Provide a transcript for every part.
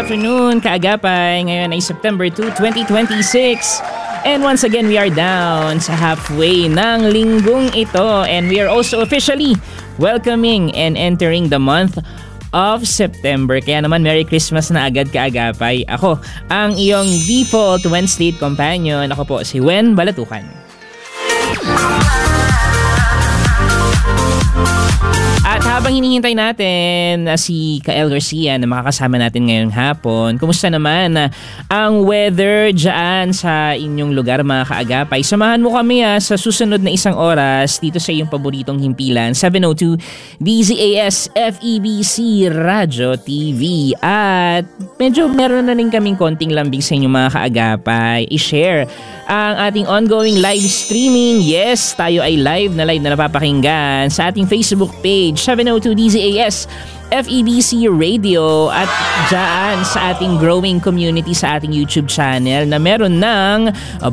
afternoon, kaagapay. Ngayon ay September 2, 2026. And once again, we are down sa halfway ng linggong ito. And we are also officially welcoming and entering the month of September. Kaya naman, Merry Christmas na agad, kaagapay. Ako, ang iyong default Wednesday companion. Ako po, si Wen Balatukan. At habang hinihintay natin si Kael Garcia na makakasama natin ngayong hapon, kumusta naman ang weather dyan sa inyong lugar, mga kaagapay? Samahan mo kami sa susunod na isang oras dito sa iyong paboritong himpilan, 702 DZAS FEBC Radio TV. At medyo meron na rin kaming konting lambing sa inyong mga kaagapay. I-share ang ating ongoing live streaming. Yes, tayo ay live na napapakinggan sa ating Facebook page, 702 DZAS FEBC Radio, at dyan sa ating growing community sa ating YouTube channel na meron ng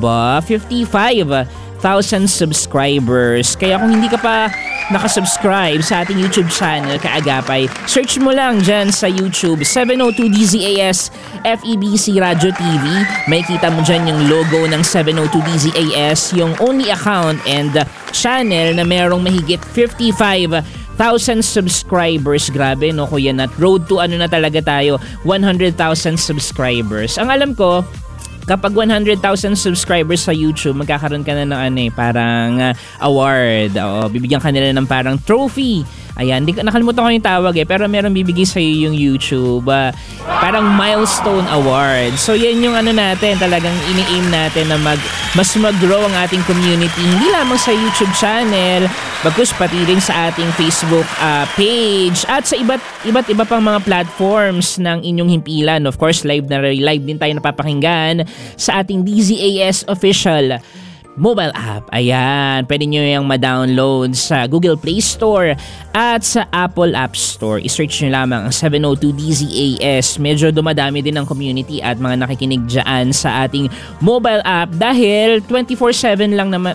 55,000 subscribers. Kaya kung hindi ka pa nakasubscribe sa ating YouTube channel, kaagapay, search mo lang dyan sa YouTube 702 DZAS FEBC Radio TV. May kita mo dyan yung logo ng 702 DZAS, yung only account and channel na merong mahigit 55,000 subscribers. Grabe, no, kuya Nat? Road to ano na talaga tayo, 100,000 subscribers. Ang alam ko, kapag 100,000 subscribers sa YouTube, magkakaroon ka na ng parang award. O, bibigyan ka nila ng parang trophy. Ayan, nakalimutan ko yung tawag pero meron bibigay sa iyo yung YouTube. Parang milestone award. So yan yung natin, talagang ini-aim natin na mas mag-grow ang ating community. Hindi lamang sa YouTube channel, bagkus pati rin sa ating Facebook page at sa iba't iba pang mga platforms ng inyong himpilan. Of course, live din tayo napapakinggan sa ating DZAS official mobile app. Ayan, pwede nyo yung ma-download sa Google Play Store at sa Apple App Store. I-search nyo lamang ang 702 DZAS. Medyo dumadami din ang community at mga nakikinig dyan sa ating mobile app dahil 24/7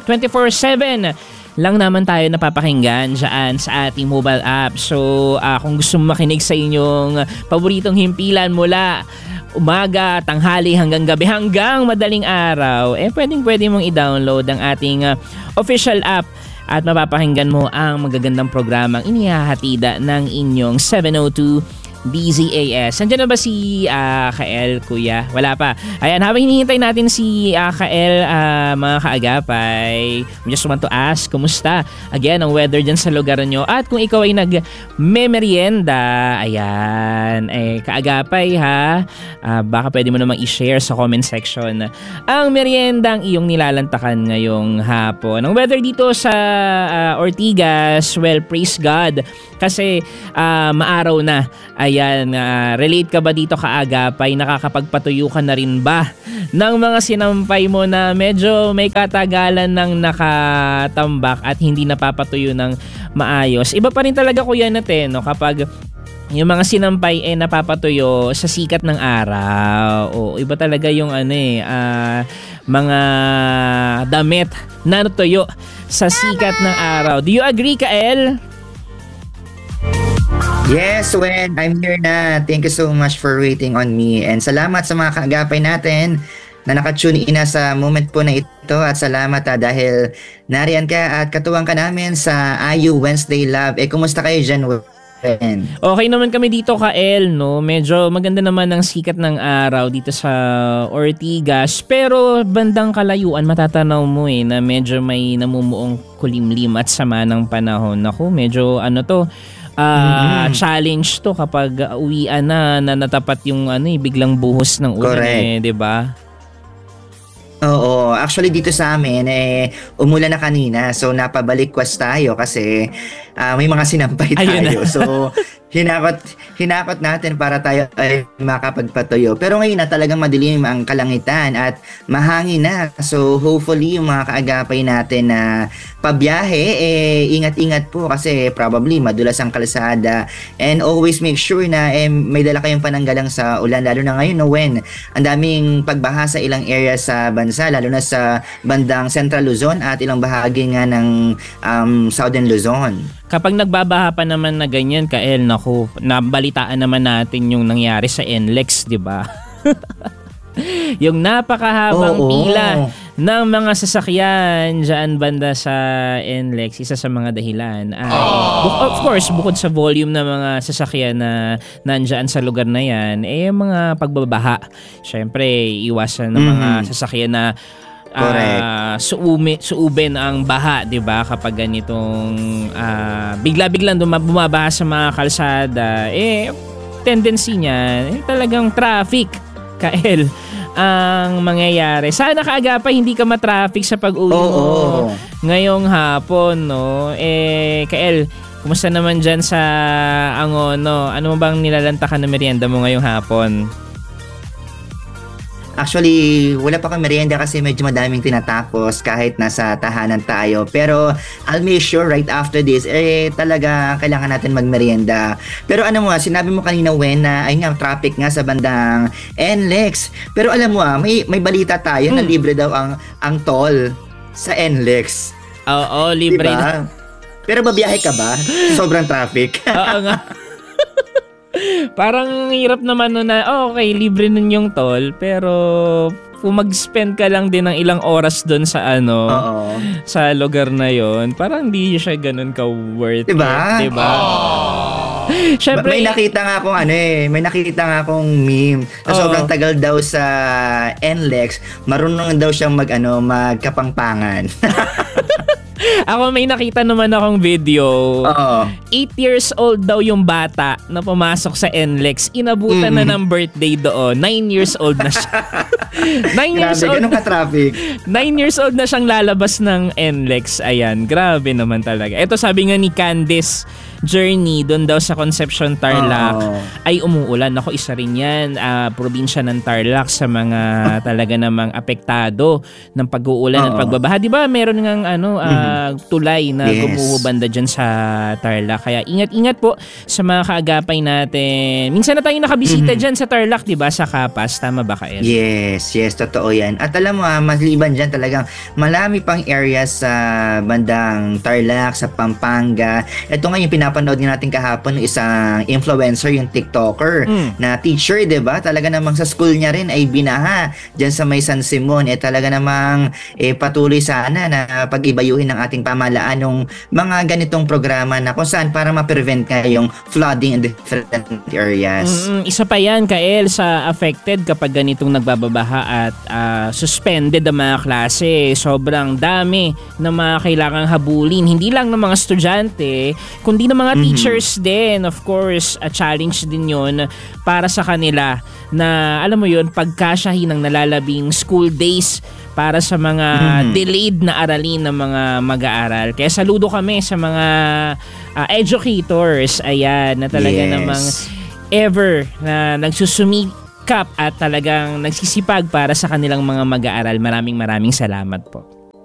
lang naman tayo napapakinggan dyan sa ating mobile app. So, kung gusto mo makinig sa inyong paboritong himpilan mula umaga, tanghali hanggang gabi, hanggang madaling araw, pwede mong i-download ang ating official app at mapapakinggan mo ang magagandang programang inihahatida ng inyong 702 DZAS. Nandiyan na ba si Kael, kuya? Wala pa. Ayan, habang hinihintay natin si Kael, mga kaagapay, we just want to ask, kumusta? Again, ang weather dyan sa lugar nyo. At kung ikaw ay nag-merienda, ayan, kaagapay ha, baka pwede mo namang i-share sa comment section ang merienda ang iyong nilalantakan ngayong hapon. Ang weather dito sa Ortigas, well, praise God, kasi maaraw na. Ayan, relate ka ba dito, kaagapay? Nakakapagpatuyo ka na rin ba ng mga sinampay mo na medyo may katagalan ng nakatambak at hindi napapatuyo ng maayos? Iba pa rin talaga, kuya natin, no? Kapag yung mga sinampay napapatuyo sa sikat ng araw. O iba talaga yung mga damit na natuyo sa sikat ng araw. Do you agree, Kael? Yes, Wen, I'm here na. Thank you so much for waiting on me. And salamat sa mga kaagapay natin na nakatune in na sa moment po na ito. At salamat dahil nariyan ka at katuwang ka namin sa IU Wednesday Love. Kumusta kayo dyan, Wen? Okay naman kami dito, Kael, no? Medyo maganda naman ang sikat ng araw dito sa Ortigas. Pero bandang kalayuan, matatanaw mo na medyo may namumuong kulimlim at sama ng panahon. Naku, medyo challenge to kapag uwian na natapat yung biglang buhos ng ulan, 'di ba? Oo, actually dito sa amin umulan na kanina, so napabalikwas tayo kasi may mga sinampay tayo. So hinakot natin para tayo ay makapagpatuyo. Pero ngayon na talagang madilim ang kalangitan at mahangin na. So hopefully yung mga kaagapay natin na pabiyahe, ingat-ingat po kasi probably madulas ang kalsada. And always make sure na may dala kayong pananggalang sa ulan, lalo na ngayon, no, when ang daming pagbaha sa ilang area sa bansa, lalo na sa bandang Central Luzon at ilang bahagi nga ng Southern Luzon. kapag nagbabaha pa naman na ganyan, Kael, naku, nabalitaan naman natin yung nangyari sa NLEX, di ba? Yung napakahabang pila ng mga sasakyan dyan banda sa NLEX, isa sa mga dahilan ay, of course, bukod sa volume ng mga sasakyan na nandyan sa lugar na yan, mga pagbabaha. Syempre, iwasan ng mga sasakyan na suuben ang baha, 'di ba? Kapag ganitong bigla-biglang bumabaha sa mga kalsada, tendency niya talagang traffic, Kael, ang mangyayari. Sana kaagapay hindi ka ma-traffic sa pag-uwi mo ngayong hapon, no? Kael, kumusta naman dyan sa Angono? Ano bang nilalantakan na merienda mo ngayong hapon? Actually, wala pa kang merienda kasi medyo madaming tinatapos kahit nasa tahanan tayo. Pero I'll make sure right after this, talaga kailangan natin magmerienda. Pero ano mo, sinabi mo kanina, Wen, na ayun nga, traffic nga sa bandang NLEX. Pero alam mo, may balita tayo na libre daw ang toll sa NLEX. Oo, libre. Diba? Pero babiyahe ka ba? Sobrang traffic. Oo nga. Parang hirap naman nun na, okay, libre nun yung toll, pero kung mag-spend ka lang din ng ilang oras doon sa sa lugar na yon, parang hindi siya ganun ka-worth diba? it, diba? Syempre, may nakita nga akong meme na sobrang tagal daw sa NLEX, marunong daw siyang magkapangpangan. Ako may nakita naman akong video. 8 years old daw yung bata na pumasok sa NLEX. Inabutan na ng birthday doon. 9 years old na siya. 9 years old. Ganun ka-traffic. 9 years old na siyang lalabas ng NLEX. Ayan, grabe naman talaga. Ito sabi nga ni Candice Journey, doon daw sa Concepcion, Tarlac, ay umuulan. Ako, isa rin yan. Probinsya ng Tarlac sa mga talaga namang apektado ng pag-uulan at pagbabaha. Di ba meron ngang tulay na gumuhubanda dyan sa Tarlac. Kaya ingat-ingat po sa mga kaagapay natin. Minsan na tayo nakabisita dyan sa Tarlac, di ba? Sa Kapas. Tama ba, Kael? Yes, totoo yan. At alam mo, maliban dyan talagang malami pang areas sa bandang Tarlac, sa Pampanga. Ito nga yung pinapanood natin kahapon, isang influencer, yung TikToker na teacher, di ba? Talaga namang sa school niya rin ay binaha dyan sa may San Simon. Talaga namang patuloy sana na pag-ibayuhin ng ating pamahalaan ng mga ganitong programa na kung saan para ma-prevent nga yung flooding in different areas. Isa pa yan, Kael, sa affected kapag ganitong nagbababaha at suspended ang mga klase. Sobrang dami na mga kailangang habulin. Hindi lang ng mga estudyante, kundi ng mga teachers din. Of course, a challenge din yun para sa kanila na, alam mo yun, pagkasyahin ng nalalabing school days para sa mga delayed na aralin ng mga mag-aaral. Kaya saludo kami sa mga educators, ayan, na talaga namang ever na nagsusumikap at talagang nagsisipag para sa kanilang mga mag-aaral. Maraming salamat po.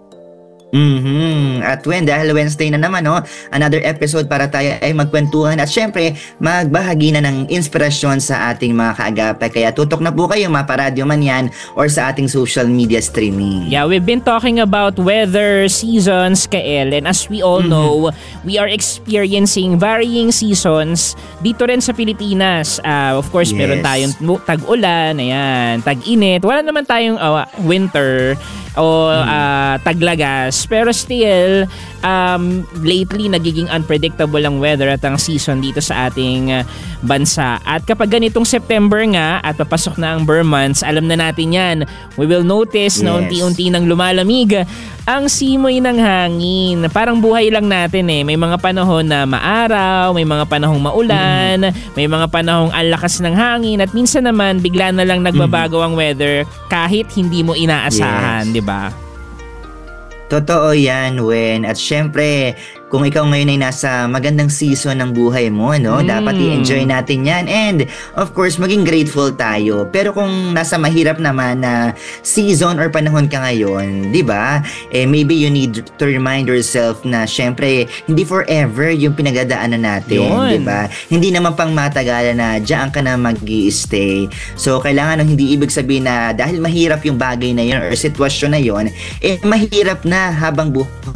At dahil Wednesday na naman, another episode para tayo ay magkwentuhan at syempre magbahagi na ng inspirasyon sa ating mga kaagapay. Kaya tutok na po kayo, maparadyo man yan or sa ating social media streaming. Yeah, we've been talking about weather, seasons, Kael, and as we all know, we are experiencing varying seasons dito rin sa Pilipinas. Of course, meron tayong tag-ulan, ayan, tag-init. Wala naman tayong winter o taglagas, pero still lately nagiging unpredictable ang weather at ang season dito sa ating bansa. At kapag ganitong September nga at papasok na ang Burr months, alam na natin yan, we will notice na unti-unti nang lumalamig ang simoy ng hangin. Parang buhay lang natin may mga panahon na maaraw, may mga panahong maulan, may mga panahong ang lakas ng hangin, at minsan naman bigla na lang nagbabago ang weather kahit hindi mo inaasahan, di ba? Totoo yan, Wen. At syempre, kung ikaw ngayon ay nasa magandang season ng buhay mo, dapat i-enjoy natin yan. And, of course, maging grateful tayo. Pero kung nasa mahirap naman na season or panahon ka ngayon, di ba? Maybe you need to remind yourself na syempre, hindi forever yung pinagdadaanan natin, di ba? Hindi naman pang matagalan na diyan ka na mag-i-stay. So, kailangan hindi ibig sabihin na dahil mahirap yung bagay na yun or sitwasyon na yun, mahirap na habang buhay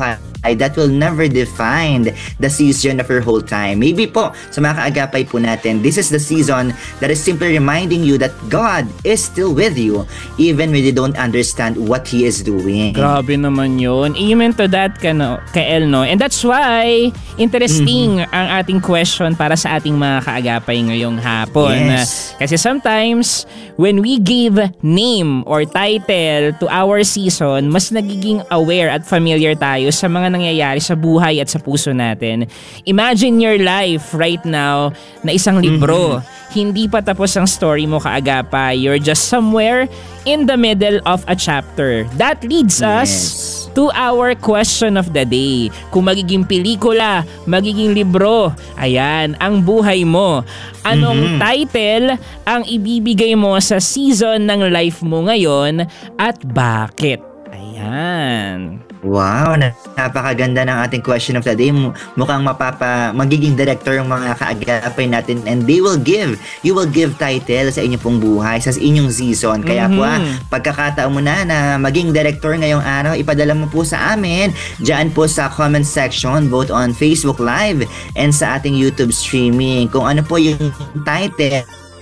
that will never define the season of your whole time. Maybe po, sa mga kaagapay po natin, this is the season that is simply reminding you that God is still with you even when you don't understand what He is doing. Grabe naman yun. Amen to that, Kael, no? And that's why, interesting ang ating question para sa ating mga kaagapay ngayong hapon. Yes. Kasi sometimes, when we give name or title to our season, mas nagiging aware at familiar tayo sa mga nangyayari sa buhay at sa puso natin. Imagine your life right now na isang libro. Hindi pa tapos ang story mo, kaagapay. You're just somewhere in the middle of a chapter. That leads us to our question of the day. Kung magiging pelikula, magiging libro, ayan, ang buhay mo. Anong title ang ibibigay mo sa season ng life mo ngayon at bakit? Ayan. Wow, napakaganda ng ating question of the day. Mukhang magiging director yung mga kaagapay natin, and you will give title sa inyong pong buhay, sa inyong season. Kaya po pagkakataon mo na maging director ngayong araw, ipadala mo po sa amin dyan po sa comment section, both on Facebook Live and sa ating YouTube streaming, kung ano po yung title.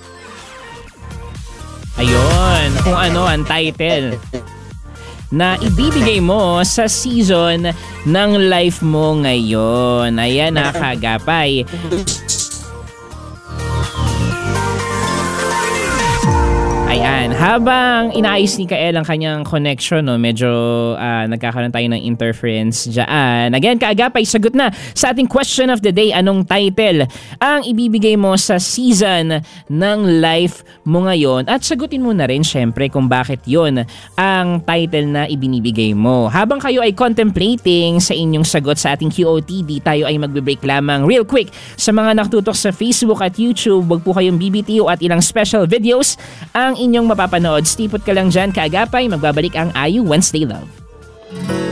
Ayun, kung ano ang title na ibibigay mo sa season ng life mo ngayon. Ayan, nakagapay. Ayan, habang inaayos ni Kael ang kanyang connection, no, medyo nagkakaroon tayo ng interference dyan. Again, kaagapay, sagot na sa ating question of the day. Anong title ang ibibigay mo sa season ng life mo ngayon? At sagutin mo na rin, syempre, kung bakit yon ang title na ibinibigay mo. Habang kayo ay contemplating sa inyong sagot sa ating QOTD, tayo ay magbe-break lamang real quick. Sa mga nakatutok sa Facebook at YouTube, wag po kayong BBTO at ilang special videos ang inyong mapapanood. Stay put ka lang dyan, kaagapay. Magbabalik ang IU Wednesday Love.